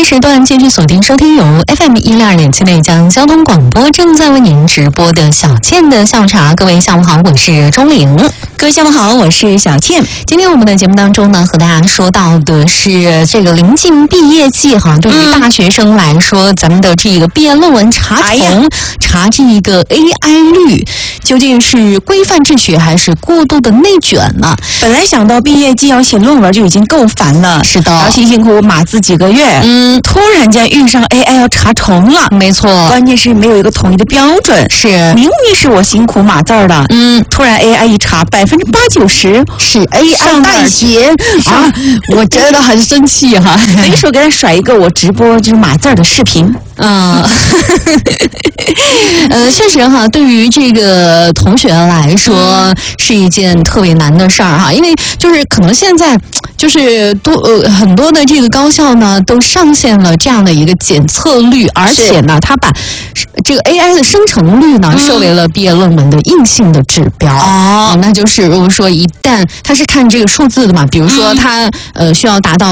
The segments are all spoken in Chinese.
时段继续锁定收听由 FM162.7内江交通广播正在为您直播的小倩的下午茶。各位下午好，我是钟玲。 各位下午好，我是小倩。 今天我们的节目当中呢，和大家说到的是这个临近毕业季哈，对于大学生来说，咱们的这个毕业论文查重、查这个 AI 率，究竟是规范治学还是过度的内卷呢？ 本来想到毕业季要写论文就已经够烦了， 是的， 然后辛辛苦苦码字几个月，突然间遇上 AI 要查重了， 没错， 关键是没有一个统一的标准， 是明明是我辛苦码字儿的，突然 AI 一查，80%-90% 是 AI 代写啊，我真的很生气哈！ 随手给他甩一个我直播就是码字儿的视频。 确实哈，对于这个同学来说是一件特别难的事儿哈，因为就是可能现在就是很多的这个高校呢都上线了这样的一个检测率，而且呢，它把这个 AI 的生成率呢设为了毕业论文的硬性的指标那就是如果说一旦它是看这个数字的嘛，比如说它需要达到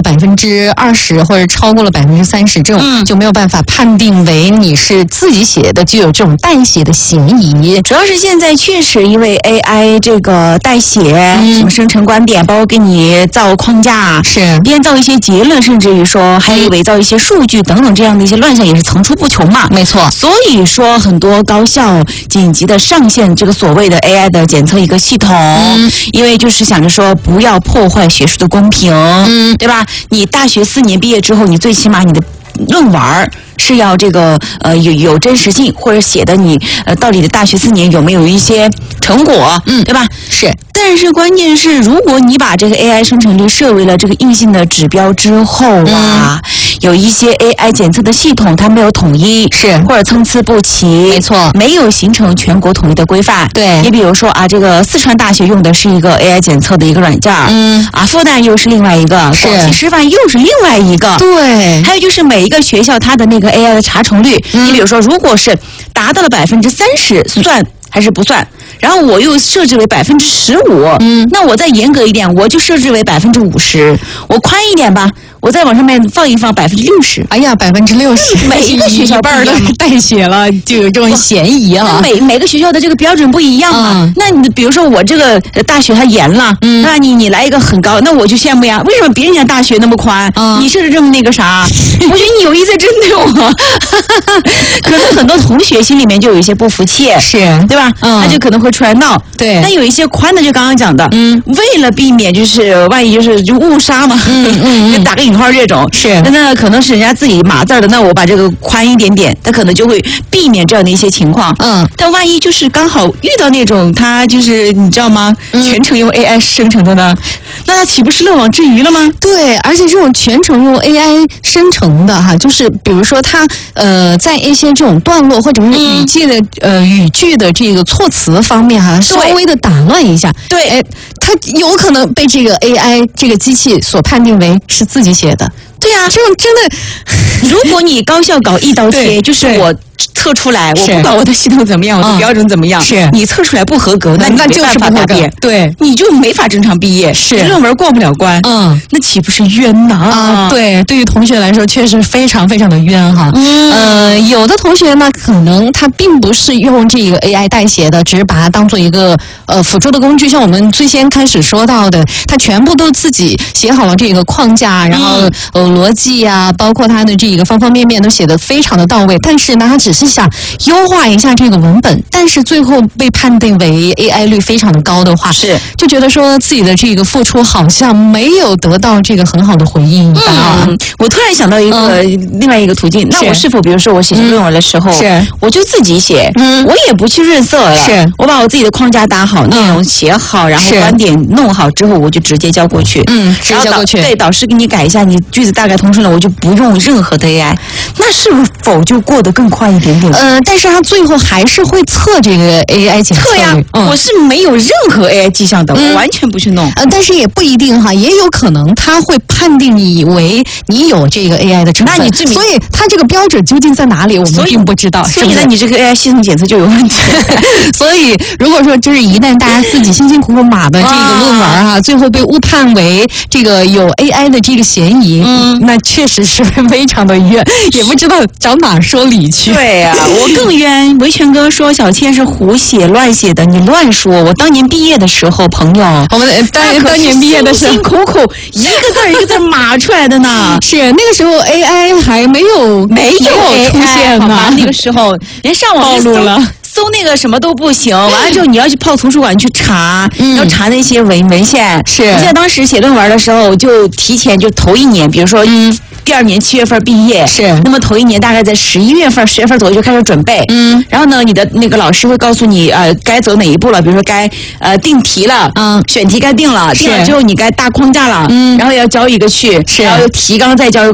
20%或者超过了30%，这种就没有办法判定为你是自己写的，就有这种代写的嫌疑。 主要是现在确实因为 AI 这个代写，什么生成观点，包括给你造框架， 是编造一些结论，甚至于说还有伪造一些数据等等这样的一些乱象也是层出不穷嘛。 没错， 所以说很多高校紧急的上线这个所谓的 AI 的检测一个系统，因为就是想着说不要破坏学术的公平，对吧？你大学4年毕业之后，你最起码你的论文是要这个有真实性，或者写的你到底的大学4年有没有一些成果，对吧？ 是。 但是关键是，如果你把这个 AI 生成率设为了这个硬性的指标之后有一些 AI 检测的系统它没有统一， 是或者参差不齐， 没错， 没有形成全国统一的规范。 对， 你比如说这个四川大学用的是一个 AI 检测的一个软件，复旦又是另外一个，广西师范又是另外一个， 对。 还有就是每一个学校它的那个 AI 的查重率，你比如说，如果是达到了30%，算还是不算？然后我又设置为15%，那我再严格一点，我就设置为50%，我宽一点吧，我再往上面放一放60%。 哎呀，60%， 每一个学校半的代写了，就有这种嫌疑啊。 每个学校的这个标准不一样嘛。那你比如说我这个大学它严了，那你来一个很高，那我就羡慕呀。为什么别人家大学那么宽，你设置这么那个啥？我觉得你有意在针对我。可能很多同学心里面就有一些不服气， 是对吧？他就可能会出来闹。 对。 但有一些宽的，就刚刚讲的，为了避免就是万一就误杀嘛，打个引号这种， 是。 那可能是人家自己码字的，那我把这个宽一点点，他可能就会避免这样的一些情况。但万一就是刚好遇到那种他就是你知道吗？全程用 AI 生成的呢，那他岂不是漏网之鱼了吗？ 对，而且这种全程用 AI 生成的哈，就是比如说他在一些这种段落或者是语句的这个措辞方面哈，稍微的打乱一下， 对， 他有可能被这个 AI 这个机器所判定为是自己写的。 对啊， 这种真的， 如果你高校搞一刀切，就是我测出来，我不管我的系统怎么样，我的标准怎么样， 是你测出来不合格，那就是不合格，对， 你就没法正常毕业， 是论文过不了关，那岂不是冤呐？ 对，对于同学来说，确实非常非常的冤哈。有的同学呢，可能他并不是用这个 AI 代写的，只是把它当做一个辅助的工具，像我们最先开始说到的，他全部都自己写好了这个框架，然后逻辑啊，包括他的这个方方面面都写得非常的到位，但是呢，他只是想优化一下这个文本，但是最后被判定为 AI 率非常的高的话， 是就觉得说自己的这个付出好像没有得到这个很好的回应。 我突然想到另外一个途径，那我是否比如说我写论文的时候，我就自己写，我也不去润色了，我把我自己的框架打好，内容写好，然后观点弄好之后，我就直接交过去， 直接交过去， 对，导师给你改一下，你句子大概通顺了，我就不用任何的 AI， 那是否就过得更快一点？ 点点。 但是他最后还是会测这个 AI 检测。 测呀，我是没有任何 AI 迹象的，我完全不去弄。 但是也不一定哈，也有可能他会判定你为你有这个 AI 的成分。 那你证明， 所以他这个标准究竟在哪里，我们并不知道。 所以呢，你这个 AI 系统检测就有问题。 所以如果说就是一旦大家自己辛辛苦苦码的这个论文哈，最后被误判为这个有 AI 的这个嫌疑，那确实是非常的冤，也不知道找哪说理去。 对呀，我更冤。维权哥说小倩是胡写乱写的，你乱说。我当年毕业的时候，朋友， 我们当年毕业的时候， 辛辛苦苦一个字一个字码出来的呢。 是那个时候 AI 还没有出现呢， 那个时候连上网暴露了。 搜那个什么都不行，完了之后你要去泡图书馆去查，要查那些文献。 是， 我记得当时写论文的时候，就提前就头一年，比如说第二年7月份毕业， 是， 那么头一年大概在11月份、10月份左右就开始准备。然后呢，你的那个老师会告诉你该走哪一步了，比如说该定题了，选题该定了，定了之后你该大框架了，然后要交一个去，然后提纲再交